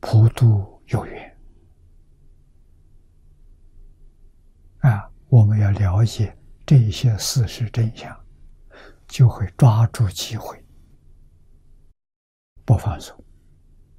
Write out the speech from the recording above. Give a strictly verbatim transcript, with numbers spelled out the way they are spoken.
普度有缘啊！我们要了解这些事实真相，就会抓住机会，不放松。